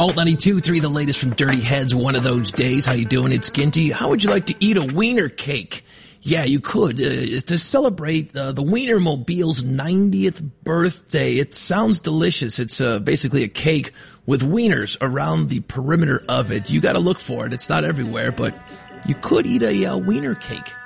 Alt 92.3, the latest from Dirty Heads, one of those days. How you doing? It's Ginty. How would you like to eat a wiener cake? Yeah, you could. To celebrate the Wienermobile's 90th birthday. It sounds delicious. It's basically a cake with wieners around the perimeter of it. You gotta look for it. It's not everywhere, but you could eat a wiener cake.